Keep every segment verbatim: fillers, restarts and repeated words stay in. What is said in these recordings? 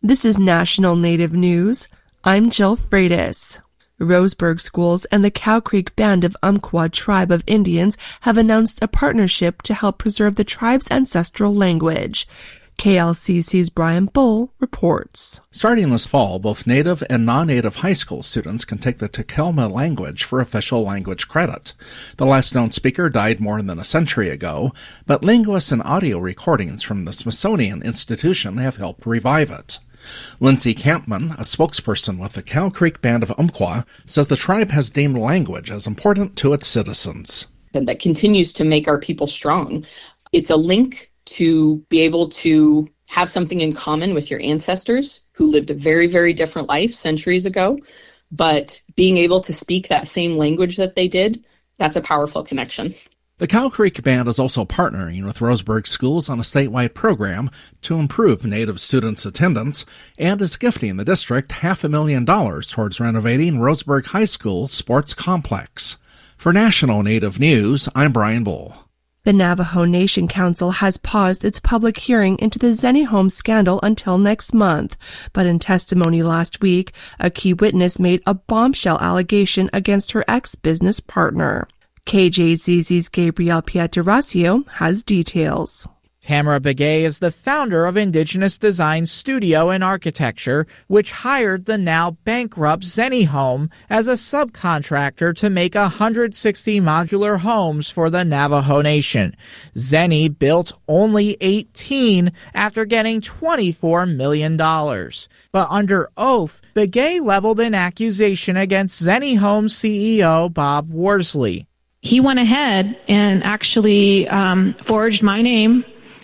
This is National Native News. I'm Jill Freitas. Roseburg Schools and the Cow Creek Band of Umpqua Tribe of Indians have announced a partnership to help preserve the tribe's ancestral language. K L C C's Brian Bull reports. Starting this fall, both Native and non-Native high school students can take the Takelma language for official language credit. The last known speaker died more than a century ago, but linguists and audio recordings from the Smithsonian Institution have helped revive it. Lindsay Campman, a spokesperson with the Cow Creek Band of Umpqua, says the tribe has deemed language as important to its citizens. And that continues to make our people strong. It's a link to be able to have something in common with your ancestors who lived a very, very different life centuries ago, but being able to speak that same language that they did, that's a powerful connection. The Cow Creek Band is also partnering with Roseburg Schools on a statewide program to improve Native students' attendance and is gifting the district half a million dollars towards renovating Roseburg High School's sports complex. For National Native News, I'm Brian Bull. The Navajo Nation Council has paused its public hearing into the Zenny Holmes scandal until next month, but in testimony last week, a key witness made a bombshell allegation against her ex-business partner. K J Z Z's Gabrielle Pietrasio has details. Tamara Begay is the founder of Indigenous Design Studio and Architecture, which hired the now bankrupt Zenny Home as a subcontractor to make one hundred sixty modular homes for the Navajo Nation. Zenny built only eighteen after getting twenty-four million dollars. But under oath, Begay leveled an accusation against Zenny Home C E O Bob Worsley. He went ahead and actually um, forged my name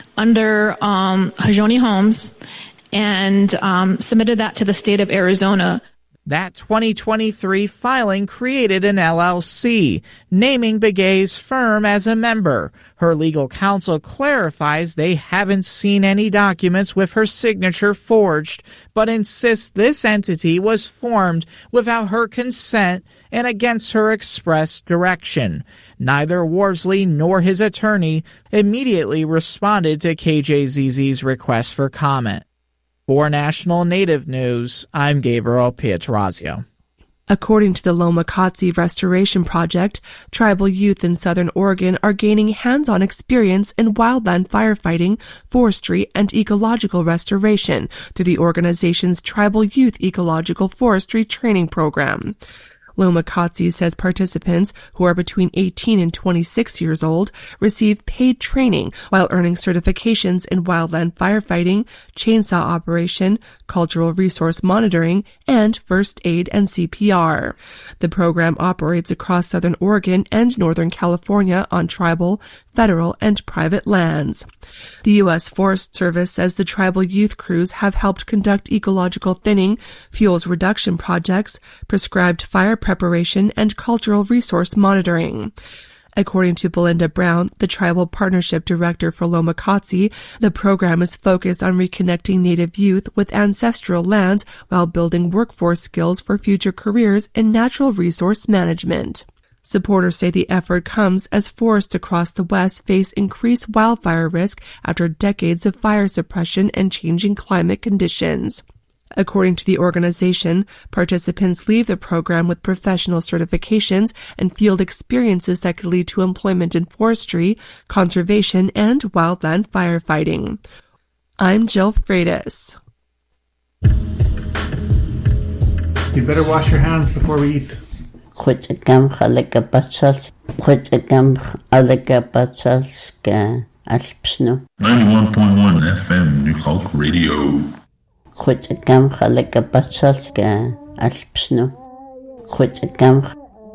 under um, Hajoni Homes and um, submitted that to the state of Arizona. That twenty twenty-three filing created an L L C, naming Begay's firm as a member. Her legal counsel clarifies they haven't seen any documents with her signature forged, but insists this entity was formed without her consent and against her express direction. Neither Worsley nor his attorney immediately responded to K J Z Z's request for comment. For National Native News, I'm Gabriel Pietrasio. According to the Lomacotsi Restoration Project, tribal youth in southern Oregon are gaining hands-on experience in wildland firefighting, forestry, and ecological restoration through the organization's Tribal Youth Ecological Forestry Training Program. Lomacotsi says participants, who are between eighteen and twenty-six years old, receive paid training while earning certifications in wildland firefighting, chainsaw operation, cultural resource monitoring, and first aid and C P R. The program operates across southern Oregon and northern California on tribal, federal, and private lands. The U S Forest Service says the tribal youth crews have helped conduct ecological thinning, fuels reduction projects, prescribed fire preparation, and cultural resource monitoring. According to Belinda Brown, the Tribal Partnership Director for Lomacotsi, the program is focused on reconnecting Native youth with ancestral lands while building workforce skills for future careers in natural resource management. Supporters say the effort comes as forests across the West face increased wildfire risk after decades of fire suppression and changing climate conditions. According to the organization, participants leave the program with professional certifications and field experiences that could lead to employment in forestry, conservation, and wildland firefighting. I'm Jill Freitas. You better wash your hands before we eat. Хуцгам халека бацалс хуцгам алека бацалс ка алпсну ninety-one point one F M New Hulk Radio. Хуцгам халека бацалс ка алпсну хуцгам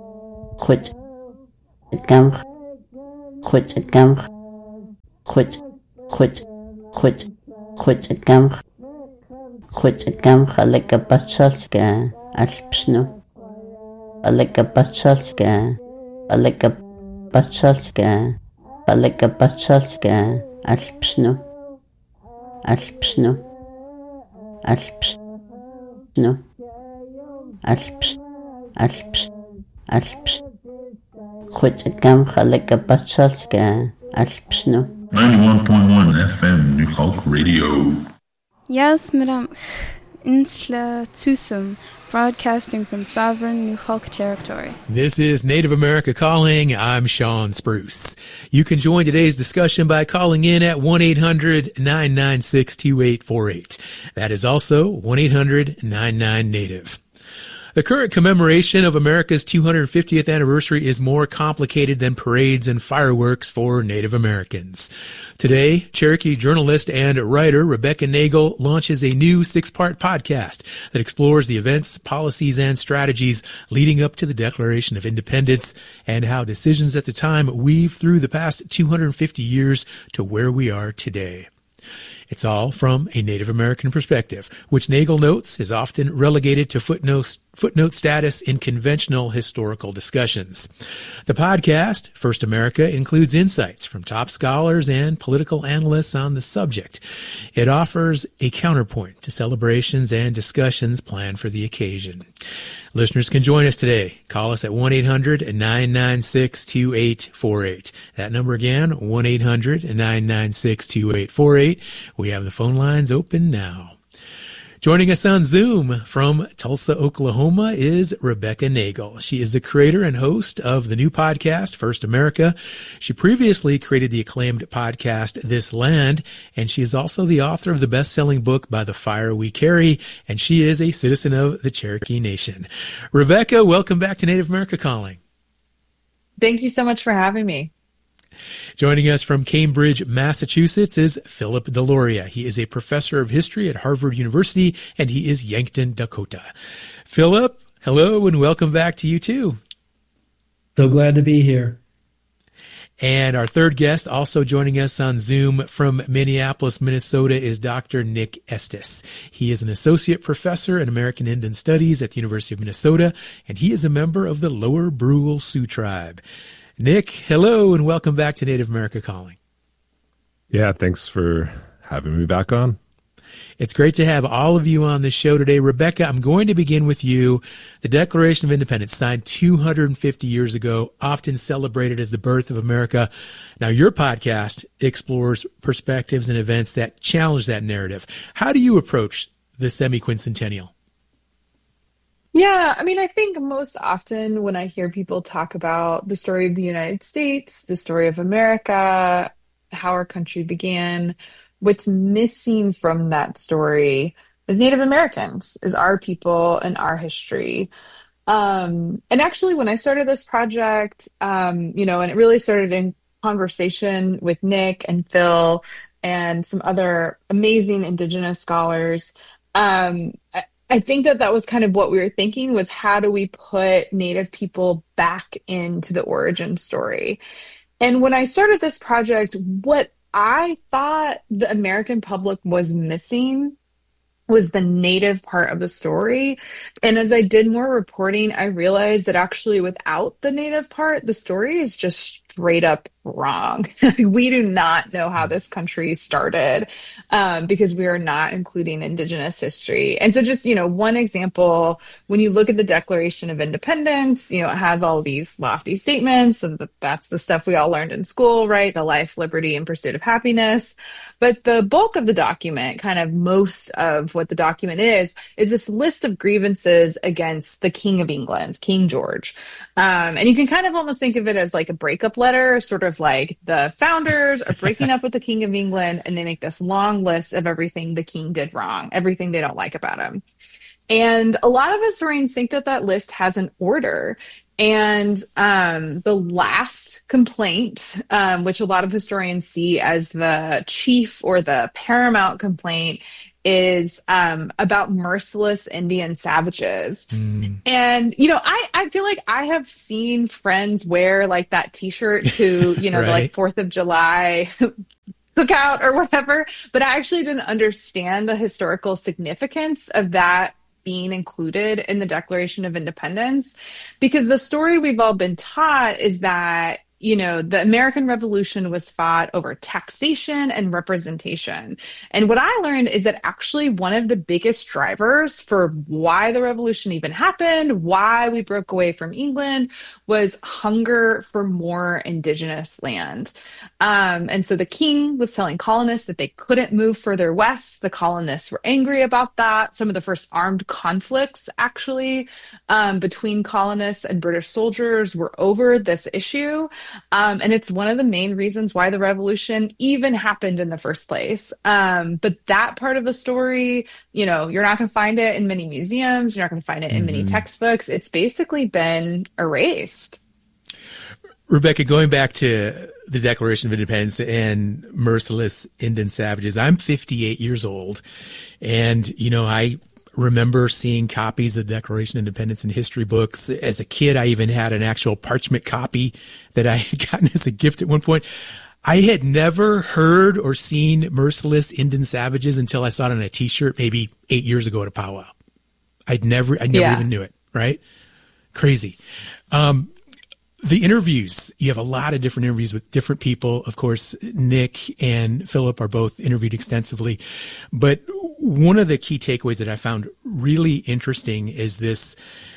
хуцгам хуцгам хуц хуц хуц хуцгам хуцгам халека бацалс ка алпсну Aleka Bachalska, Aleka Bachalska, Aleka Bachalska, Alpsnu, Alpsnu, Alpsnu, Alps, Alps, Alps, Hutzagam, Aleka Bachalska, Alpsnu. ninety-one point one F M New Hulk Radio. Yes, madam. Insla Tusum, broadcasting from sovereign Nukhalk territory. This is Native America Calling. I'm Sean Spruce. You can join today's discussion by calling in at one eight hundred nine nine six two eight four eight. That is also one eight hundred nine nine Native. The current commemoration of America's two hundred fiftieth anniversary is more complicated than parades and fireworks for Native Americans. Today, Cherokee journalist and writer Rebecca Nagle launches a new six-part podcast that explores the events, policies, and strategies leading up to the Declaration of Independence and how decisions at the time weave through the past two hundred fifty years to where we are today. It's all from a Native American perspective, which Nagle notes is often relegated to footnote, footnote status in conventional historical discussions. The podcast, First America, includes insights from top scholars and political analysts on the subject. It offers a counterpoint to celebrations and discussions planned for the occasion. Listeners can join us today. Call us at one eight hundred nine nine six two eight four eight. That number again, one eight hundred nine nine six two eight four eight. We have the phone lines open now. Joining us on Zoom from Tulsa, Oklahoma is Rebecca Nagle. She is the creator and host of the new podcast, First America. She previously created the acclaimed podcast, This Land, and she is also the author of the best-selling book, By the Fire We Carry, and she is a citizen of the Cherokee Nation. Rebecca, welcome back to Native America Calling. Thank you so much for having me. Joining us from Cambridge, Massachusetts is Philip Deloria. He is a professor of history at Harvard University, and he is Yankton, Dakota. Philip, hello, and welcome back to you too. So glad to be here. And our third guest, also joining us on Zoom from Minneapolis, Minnesota, is Doctor Nick Estes. He is an associate professor in American Indian Studies at the University of Minnesota, and he is a member of the Lower Brule Sioux Tribe. Nick, hello, and welcome back to Native America Calling. Yeah, thanks for having me back on. It's great to have all of you on the show today. Rebecca, I'm going to begin with you. The Declaration of Independence, signed two hundred fifty years ago, often celebrated as the birth of America. Now, your podcast explores perspectives and events that challenge that narrative. How do you approach the semi-quincentennial? Yeah, I mean, I think most often when I hear people talk about the story of the United States, the story of America, how our country began, what's missing from that story is Native Americans, is our people and our history. Um, and actually, when I started this project, um, you know, and it really started in conversation with Nick and Phil and some other amazing Indigenous scholars, um, I, I think that that was kind of what we were thinking, was how do we put Native people back into the origin story? And when I started this project, what I thought the American public was missing was the Native part of the story. And as I did more reporting, I realized that actually without the Native part, the story is just straight up wrong. We do not know how this country started um, because we are not including Indigenous history. And so just, you know, one example, when you look at the Declaration of Independence, you know, it has all these lofty statements, and that's the stuff we all learned in school, right? The life, liberty, and pursuit of happiness. But the bulk of the document, kind of most of what the document is, is this list of grievances against the King of England, King George. Um, and you can kind of almost think of it as like a breakup letter, sort of like the founders are breaking up with the King of England, and they make this long list of everything the king did wrong, everything they don't like about him. And a lot of historians think that that list has an order. And um, the last complaint, um, which a lot of historians see as the chief or the paramount complaint, is um, about merciless Indian savages. Mm. And, you know, I, I feel like I have seen friends wear like that T-shirt to, you know, right. the like fourth of July cookout or whatever, but I actually didn't understand the historical significance of that being included in the Declaration of Independence, because the story we've all been taught is that you know, the American Revolution was fought over taxation and representation. And what I learned is that actually one of the biggest drivers for why the revolution even happened, why we broke away from England, was hunger for more indigenous land. Um, and so the king was telling colonists that they couldn't move further west. The colonists were angry about that. Some of the first armed conflicts, actually, um, between colonists and British soldiers were over this issue. Um, and it's one of the main reasons why the revolution even happened in the first place. Um, but that part of the story, you know, you're not going to find it in many museums. You're not going to find it in mm-hmm. many textbooks. It's basically been erased. Rebecca, going back to the Declaration of Independence and merciless Indian savages, I'm fifty-eight years old. And, you know, I remember seeing copies of the Declaration of Independence in history books. As a kid, I even had an actual parchment copy that I had gotten as a gift at one point. I had never heard or seen merciless Indian savages until I saw it on a t-shirt maybe eight years ago at a powwow. I'd never, I never yeah. even knew it, right? Crazy. Um, The interviews, you have a lot of different interviews with different people. Of course, Nick and Philip are both interviewed extensively. But one of the key takeaways that I found really interesting is this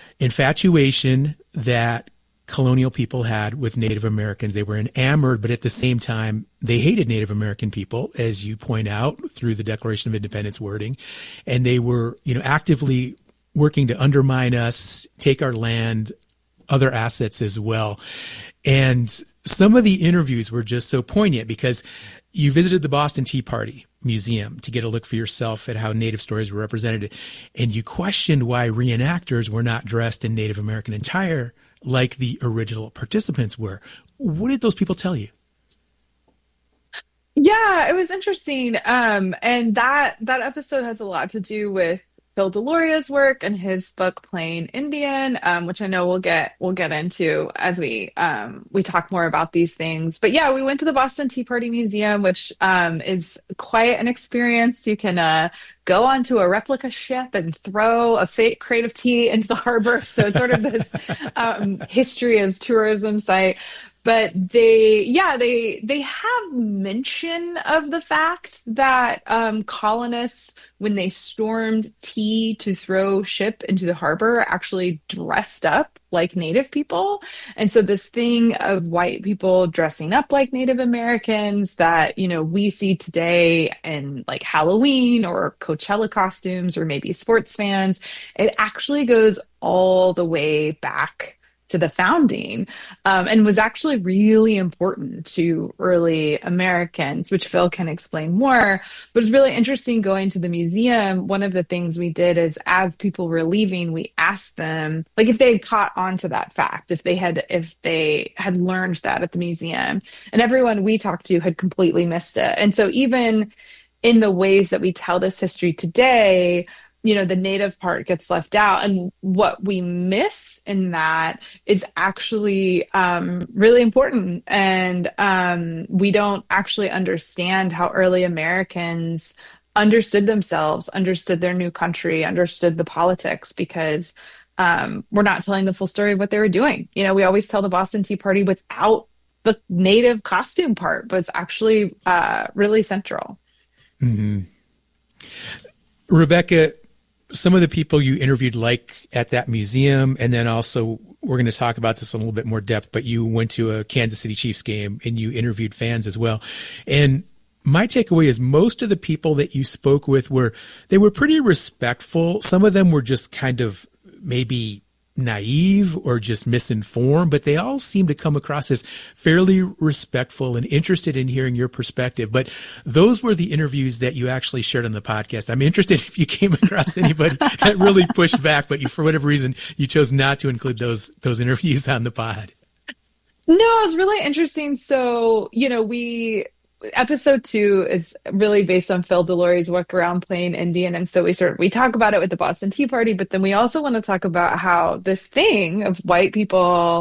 infatuation that colonial people had with Native Americans. They were enamored, but at the same time, they hated Native American people, as you point out, through the Declaration of Independence wording. And they were, you know, actively working to undermine us, take our land, other assets as well. And some of the interviews were just so poignant because you visited the Boston Tea Party Museum to get a look for yourself at how Native stories were represented. And you questioned why reenactors were not dressed in Native American attire like the original participants were. What did those people tell you? Yeah, it was interesting. Um, and that, that episode has a lot to do with Phil Deloria's work and his book Plain Indian, um, which I know we'll get we'll get into as we um, we talk more about these things. But yeah, we went to the Boston Tea Party Museum, which um, is quite an experience. You can uh, go onto a replica ship and throw a fake crate of tea into the harbor. So it's sort of this um, history as tourism site. But they, yeah, they they have mention of the fact that um, colonists, when they stormed tea to throw ship into the harbor, actually dressed up like Native people. And so this thing of white people dressing up like Native Americans that, you know, we see today in like Halloween or Coachella costumes or maybe sports fans, it actually goes all the way back to the founding, um, and was actually really important to early Americans, which Phil can explain more. But it's really interesting going to the museum. One of the things we did is as people were leaving, we asked them, like, if they had caught on to that fact, if they had, if they had learned that at the museum, and everyone we talked to had completely missed it. And so even in the ways that we tell this history today, you know, the Native part gets left out. And what we miss in that is actually um, really important. And um, we don't actually understand how early Americans understood themselves, understood their new country, understood the politics, because um, we're not telling the full story of what they were doing. You know, we always tell the Boston Tea Party without the Native costume part, but it's actually uh, really central. Mm-hmm. Rebecca, some of the people you interviewed, like at that museum, and then also we're going to talk about this in a little bit more depth, but you went to a Kansas City Chiefs game and you interviewed fans as well. And my takeaway is most of the people that you spoke with were, they were pretty respectful. Some of them were just kind of maybe naive or just misinformed, but they all seem to come across as fairly respectful and interested in hearing your perspective. But those were the interviews that you actually shared on the podcast. I'm interested if you came across anybody that really pushed back, but you, for whatever reason, you chose not to include those, those interviews on the pod. No, it was really interesting. So, you know, we, episode two is really based on Phil Deloria's work around Plain Indian. And so we sort of, we talk about it with the Boston Tea Party, but then we also want to talk about how this thing of white people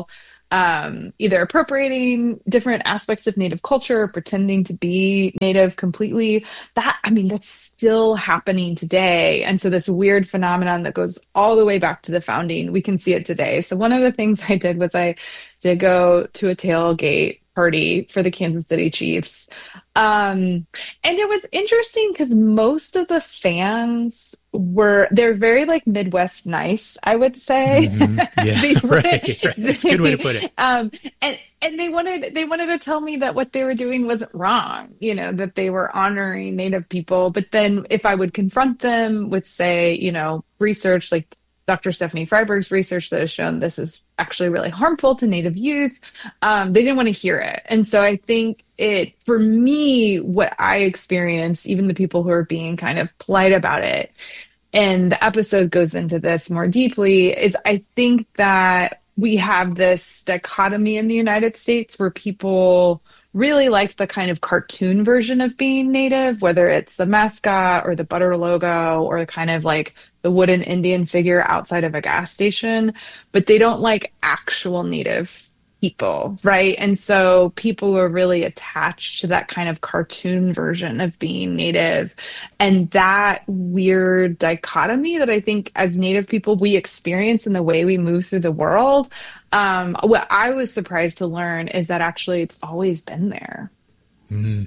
um, either appropriating different aspects of Native culture, pretending to be Native completely. That, I mean, that's still happening today. And so this weird phenomenon that goes all the way back to the founding, we can see it today. So one of the things I did was I did go to a tailgate party for the Kansas City Chiefs. Um, and it was interesting because most of the fans were, they're very like Midwest nice, I would say. Mm-hmm. Yeah, right, right. That's a good way to put it. Um, and, and they wanted, they wanted to tell me that what they were doing wasn't wrong, you know, that they were honoring Native people. But then if I would confront them with, say, you know, research like Doctor Stephanie Freiberg's research that has shown this is actually really harmful to Native youth, um, they didn't want to hear it. And so I think it, for me, what I experienced, even the people who are being kind of polite about it, and the episode goes into this more deeply, is I think that we have this dichotomy in the United States where people really like the kind of cartoon version of being Native, whether it's the mascot or the butter logo or kind of like the wooden Indian figure outside of a gas station, but they don't like actual Native people, right? And so people are really attached to that kind of cartoon version of being Native. And that weird dichotomy that I think as Native people we experience in the way we move through the world, um, what I was surprised to learn is that actually it's always been there. Mm-hmm.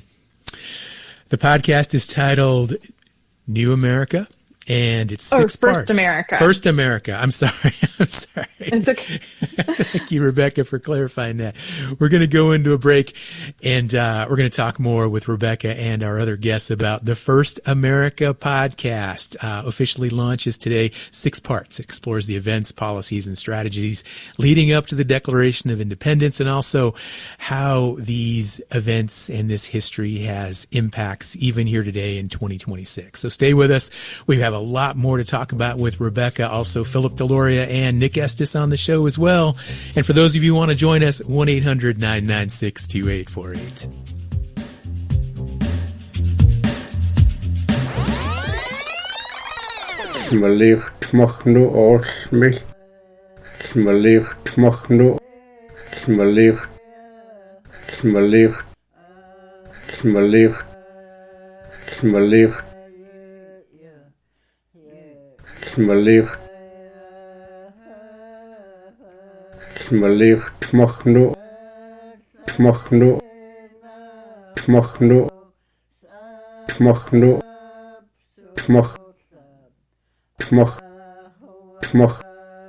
The podcast is titled New America. And it's six or First parts. America. First America. I'm sorry. I'm sorry. It's okay. Thank you, Rebecca, for clarifying that. We're going to go into a break, and uh, we're going to talk more with Rebecca and our other guests about the First America podcast. Uh, officially launches today. Six parts. It explores the events, policies, and strategies leading up to the Declaration of Independence, and also how these events and this history has impacts even here today in twenty twenty-six. So stay with us. We have a lot more to talk about with Rebecca, also Philip Deloria and Nick Estes on the show as well. And for those of you who want to join us, one eight hundred nine nine six two eight four eight. Smalicht mag nu oors mich. Smalicht mag nu. Smalicht. Smalicht. Smalicht. Smalicht. Smalicht. Smalicht mag nu. Mag nu. Mag nu. Mag nu. Mag. Mag. Mag.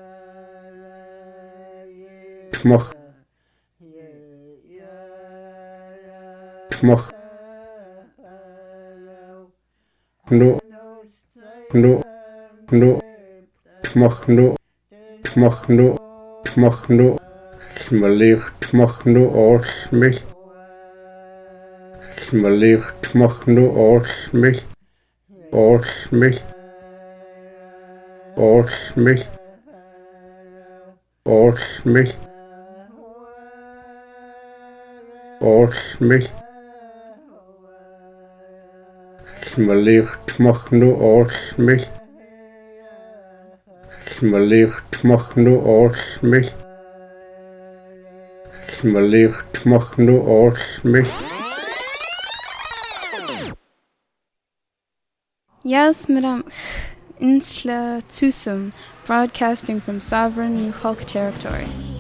Mag. Mag. Nu. Nu. Nu. Mag nu. Mag nu. Mag nu. Smalicht mag nu oors mich. Smalicht mag nu oors mich. Oors mich. Oors mich. Oors mich. Oors mich. Smalicht mag nu oors mich. Smalicht mag nu oors mich. Smalicht mag nu oors mich. Yes, Madame Insla Tusum, broadcasting from sovereign Nuxalk territory.